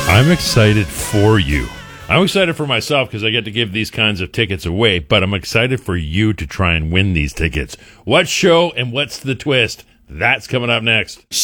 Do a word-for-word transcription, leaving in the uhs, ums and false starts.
I'm excited for you. I'm excited for myself because I get to give these kinds of tickets away, but I'm excited for you to try and win these tickets. What show and what's the twist? That's coming up next.